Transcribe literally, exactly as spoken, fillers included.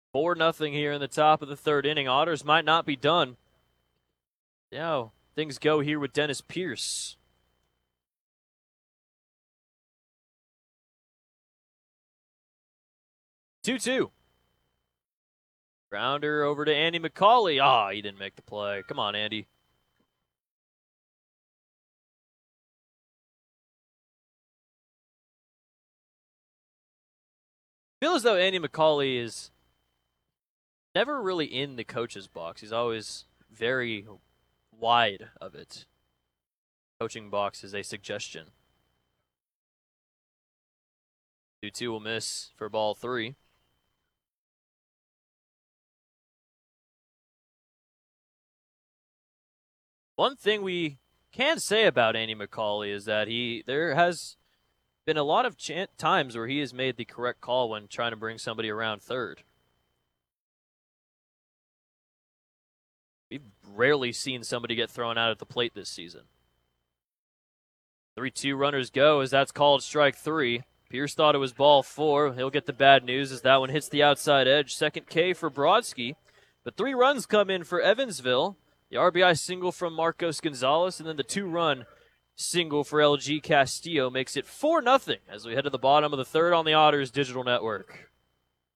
four nothing here in the top of the third inning. Otters might not be done. Yeah, things go here with Dennis Pierce. two two. Grounder over to Andy McCauley. Ah, oh, he didn't make the play. Come on, Andy. I feel as though Andy McCauley is never really in the coach's box. He's always very wide of it. Coaching box is a suggestion. two two will miss for ball three. One thing we can say about Andy McCauley is that he there has been a lot of ch- times where he has made the correct call when trying to bring somebody around third. We've rarely seen somebody get thrown out at the plate this season. three two runners go as that's called strike three. Pierce thought it was ball four. He'll get the bad news as that one hits the outside edge. Second K for Brodsky. But three runs come in for Evansville. The R B I single from Marcos Gonzalez, and then the two-run single for L G Castillo makes it four nothing as we head to the bottom of the third on the Otters Digital Network.